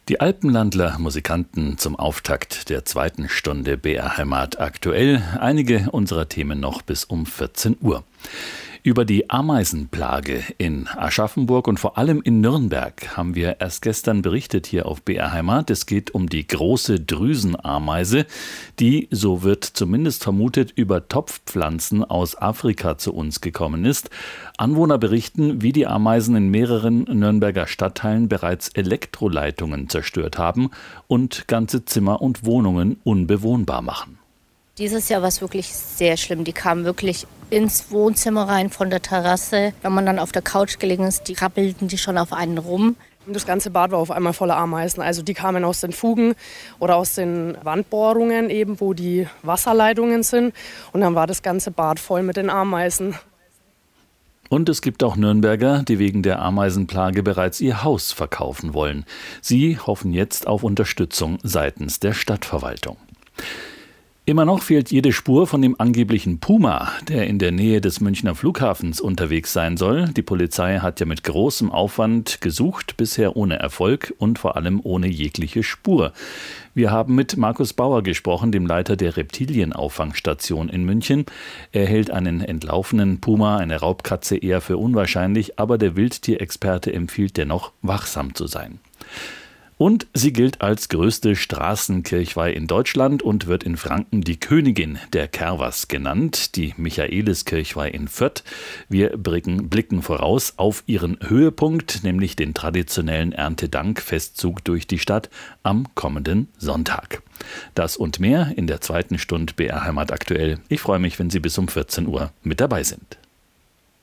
Die Alpenlandler Musikanten zum Auftakt der zweiten Stunde BR Heimat aktuell. Einige unserer Themen noch bis um 14 Uhr. Über die Ameisenplage in Aschaffenburg und vor allem in Nürnberg haben wir erst gestern berichtet hier auf BR Heimat. Es geht um die große Drüsenameise, die, so wird zumindest vermutet, über Topfpflanzen aus Afrika zu uns gekommen ist. Anwohner berichten, wie die Ameisen in mehreren Nürnberger Stadtteilen bereits Elektroleitungen zerstört haben und ganze Zimmer und Wohnungen unbewohnbar machen. Dieses Jahr war es wirklich sehr schlimm. Die kamen wirklich ins Wohnzimmer rein von der Terrasse. Wenn man dann auf der Couch gelegen ist, die krabbelten die schon auf einen rum. Das ganze Bad war auf einmal voller Ameisen. Also die kamen aus den Fugen oder aus den Wandbohrungen eben, wo die Wasserleitungen sind. Und dann war das ganze Bad voll mit den Ameisen. Und es gibt auch Nürnberger, die wegen der Ameisenplage bereits ihr Haus verkaufen wollen. Sie hoffen jetzt auf Unterstützung seitens der Stadtverwaltung. Immer noch fehlt jede Spur von dem angeblichen Puma, der in der Nähe des Münchner Flughafens unterwegs sein soll. Die Polizei hat ja mit großem Aufwand gesucht, bisher ohne Erfolg und vor allem ohne jegliche Spur. Wir haben mit Markus Bauer gesprochen, dem Leiter der Reptilienauffangstation in München. Er hält einen entlaufenen Puma, eine Raubkatze, eher für unwahrscheinlich, aber der Wildtierexperte empfiehlt dennoch, wachsam zu sein. Und sie gilt als größte Straßenkirchweih in Deutschland und wird in Franken die Königin der Kerwas genannt, die Michaeliskirchweih in Fürth. Wir blicken voraus auf ihren Höhepunkt, nämlich den traditionellen Erntedank-Festzug durch die Stadt am kommenden Sonntag. Das und mehr in der zweiten Stunde BR Heimat aktuell. Ich freue mich, wenn Sie bis um 14 Uhr mit dabei sind.